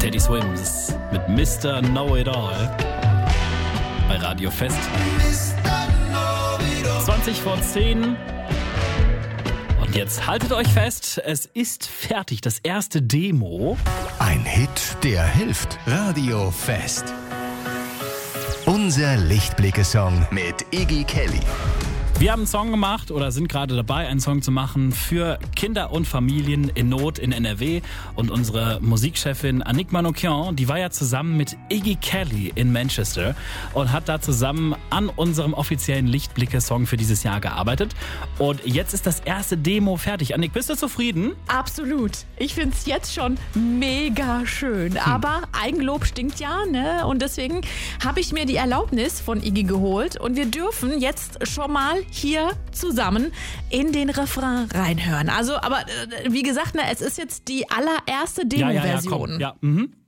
Teddy Swims mit Mr. Know-It-All bei Radio Fest. 20 vor 10. Und jetzt haltet euch fest, es ist fertig, das erste Demo. Ein Hit, der hilft. Radio Fest. Unser Lichtblicke-Song mit Iggy Kelly. Wir haben einen Song gemacht oder sind gerade dabei, einen Song zu machen für Kinder und Familien in Not in NRW. Und unsere Musikchefin Annick Manoukian, die war ja zusammen mit Iggy Kelly in Manchester und hat da zusammen an unserem offiziellen Lichtblicke-Song für dieses Jahr gearbeitet. Und jetzt ist das erste Demo fertig. Annick, bist du zufrieden? Absolut. Ich finde es jetzt schon mega schön. Aber Eigenlob stinkt ja, ne? Und deswegen habe ich mir die Erlaubnis von Iggy geholt. Und wir dürfen jetzt schon mal hier zusammen in den Refrain reinhören. Also, aber wie gesagt, ne, es ist jetzt die allererste Demo-Version. Ja.